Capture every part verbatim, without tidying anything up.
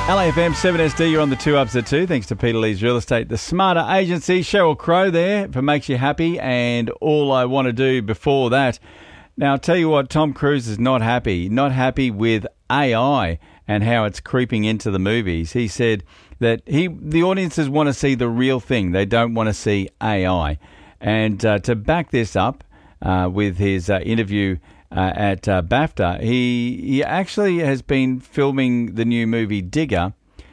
L A F M seven S D, you're on the two ups at two, thanks to Peter Lee's Real Estate, the Smarter Agency. Sheryl Crow there for Makes You Happy, and All I Want to Do before that. Now, I'll tell you what, Tom Cruise is not happy, not happy with A I and how it's creeping into the movies. He said that he the audiences want to see the real thing. They don't want to see A I. And uh, to back this up uh, with his uh, interview Uh, at uh, BAFTA, he he actually has been filming the new movie Digger,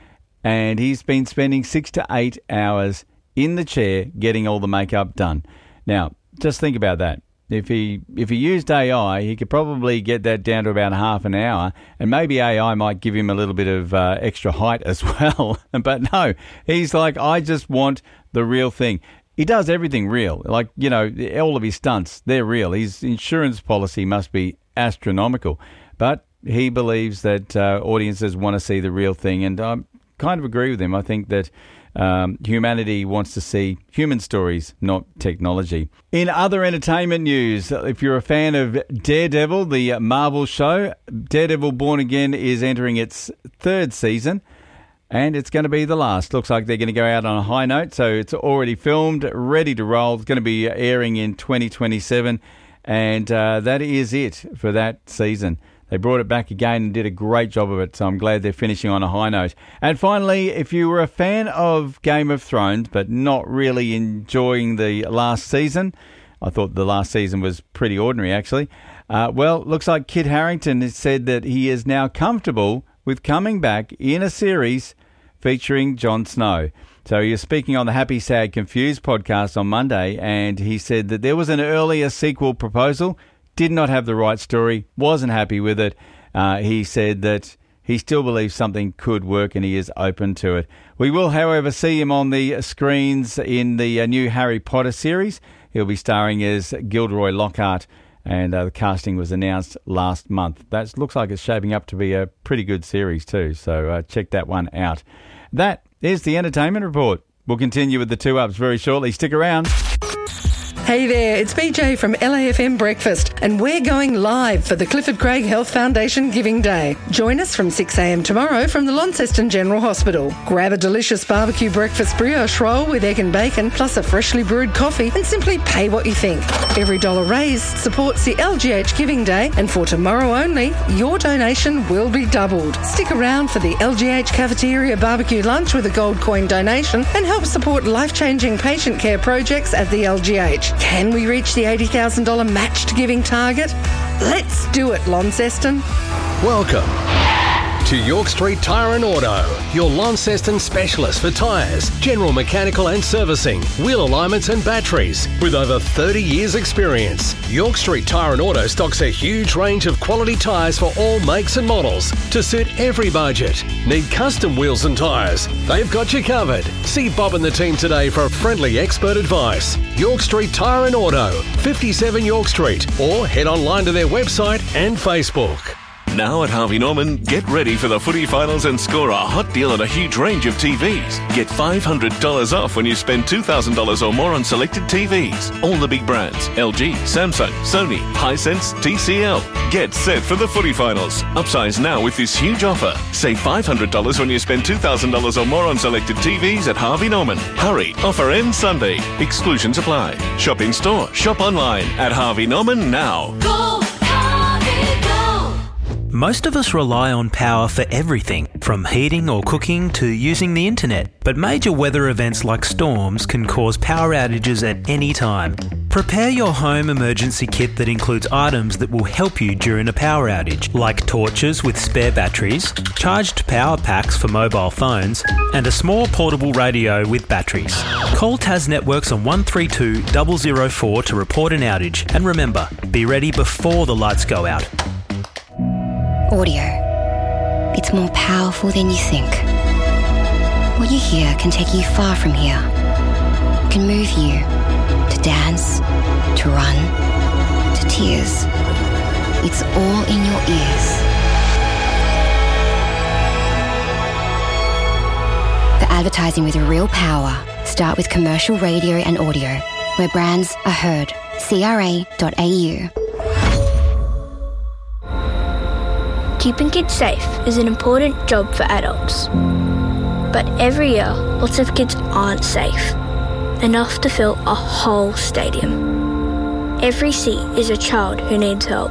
and he's been spending six to eight hours in the chair getting all the makeup done. Now, just think about that. If he if he used A I, he could probably get that down to about half an hour, and maybe A I might give him a little bit of uh, extra height as well. But no, he's like, I just want the real thing. He does everything real. Like, you know, all of his stunts, they're real. His insurance policy must be astronomical. But he believes that uh, audiences want to see the real thing. And I kind of agree with him. I think that um, humanity wants to see human stories, not technology. In other entertainment news, if you're a fan of Daredevil, the Marvel show, Daredevil Born Again is entering its third season. And it's going to be the last. Looks like they're going to go out on a high note. So it's already filmed, ready to roll. It's going to be airing in twenty twenty-seven. And uh, that is it for that season. They brought it back again and did a great job of it. So I'm glad they're finishing on a high note. And finally, if you were a fan of Game of Thrones, but not really enjoying the last season, I thought the last season was pretty ordinary, actually. Uh, well, looks like Kit Harington has said that he is now comfortable with coming back in a series featuring Jon Snow. So he was speaking on the Happy, Sad, Confused podcast on Monday, and he said that there was an earlier sequel proposal, did not have the right story, wasn't happy with it. Uh, he said that he still believes something could work and he is open to it. We will, however, see him on the screens in the uh, new Harry Potter series. He'll be starring as Gilderoy Lockhart, and uh, the casting was announced last month. That looks like it's shaping up to be a pretty good series too, so uh, check that one out. That is the Entertainment Report. We'll continue with the two ups very shortly. Stick around. Hey there, it's B J from L A F M Breakfast, and we're going live for the Clifford Craig Health Foundation Giving Day. Join us from six a.m. tomorrow from the Launceston General Hospital. Grab a delicious barbecue breakfast brioche roll with egg and bacon, plus a freshly brewed coffee, and simply pay what you think. Every dollar raised supports the L G H Giving Day, and for tomorrow only, your donation will be doubled. Stick around for the L G H Cafeteria Barbecue Lunch with a gold coin donation, and help support life-changing patient care projects at the L G H. Can we reach the eighty thousand dollars matched giving target? Let's do it, Launceston. Welcome to York Street Tyre and Auto, your Launceston specialist for tyres, general mechanical and servicing, wheel alignments and batteries. With over thirty years experience, York Street Tyre and Auto stocks a huge range of quality tyres for all makes and models to suit every budget. Need custom wheels and tyres? They've got you covered. See Bob and the team today for friendly expert advice. York Street Tyre and Auto, fifty-seven York Street, or head online to their website and Facebook. Now at Harvey Norman, get ready for the footy finals and score a hot deal on a huge range of T Vs. Get five hundred dollars off when you spend two thousand dollars or more on selected T Vs. All the big brands, L G, Samsung, Sony, Hisense, T C L. Get set for the footy finals. Upsize now with this huge offer. Save five hundred dollars when you spend two thousand dollars or more on selected T Vs at Harvey Norman. Hurry, offer ends Sunday. Exclusions apply. Shop in store, shop online at Harvey Norman now. Go! Most of us rely on power for everything, from heating or cooking to using the internet. But major weather events like storms can cause power outages at any time. Prepare your home emergency kit that includes items that will help you during a power outage, like torches with spare batteries, charged power packs for mobile phones, and a small portable radio with batteries. Call T A S Networks on one three two zero zero four to report an outage. And remember, be ready before the lights go out. Audio. It's more powerful than you think. What you hear can take you far from here. It can move you to dance, to run, to tears. It's all in your ears. For advertising with real power, start with commercial radio and audio, where brands are heard. C R A dot A U. Keeping kids safe is an important job for adults. But every year, lots of kids aren't safe enough to fill a whole stadium. Every seat is a child who needs help.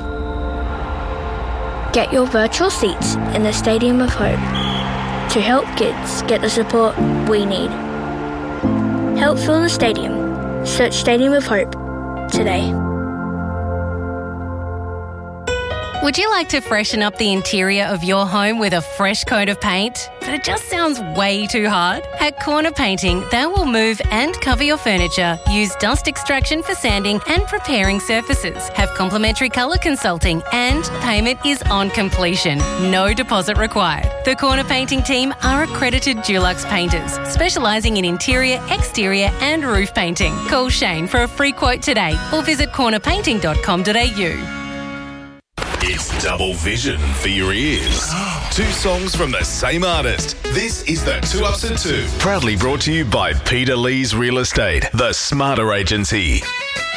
Get your virtual seats in the Stadium of Hope to help kids get the support we need. Help fill the stadium. Search Stadium of Hope today. Would you like to freshen up the interior of your home with a fresh coat of paint? But it just sounds way too hard? At Corner Painting, they will move and cover your furniture, use dust extraction for sanding and preparing surfaces, have complimentary colour consulting, and payment is on completion. No deposit required. The Corner Painting team are accredited Dulux painters, specialising in interior, exterior and roof painting. Call Shane for a free quote today or visit corner painting dot com dot a u. It's double vision for your ears. Two songs from the same artist. This is the Two Ups at Two. Proudly brought to you by Peter Lee's Real Estate, the Smarter Agency.